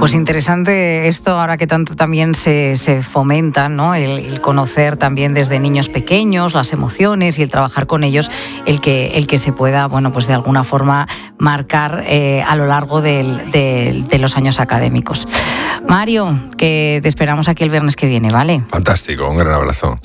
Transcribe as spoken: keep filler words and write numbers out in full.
Pues interesante esto, ahora que tanto también se, se fomenta, ¿no? El, el conocer también desde niños pequeños las emociones y el trabajar con ellos, el que, el que se pueda, bueno, pues de alguna forma marcar eh, a lo largo del, del, de los años académicos. Mario, que te esperamos aquí el viernes que viene, ¿vale? Fantástico, un gran abrazo.